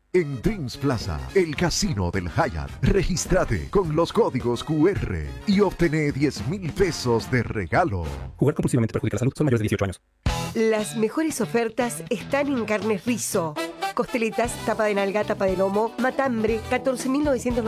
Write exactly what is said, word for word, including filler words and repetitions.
En Dreams Plaza, el casino del Hyatt. Regístrate con los códigos Q R y obtené diez mil pesos de regalo. Jugar compulsivamente perjudica la salud. Son mayores de dieciocho años. Las mejores ofertas están en Carnes Rizo. Costeletas, tapa de nalga, tapa de lomo, matambre, catorce mil novecientos